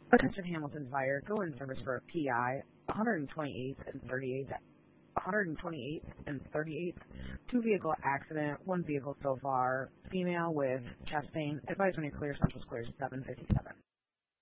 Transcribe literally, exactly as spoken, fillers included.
Attention Hamilton Fire, go in service for a P I, one twenty-eighth and thirty-eighth, one twenty-eighth and thirty-eighth, two vehicle accident, one vehicle so far, female with chest pain, advise when you clear, Central Square seven fifty-seven.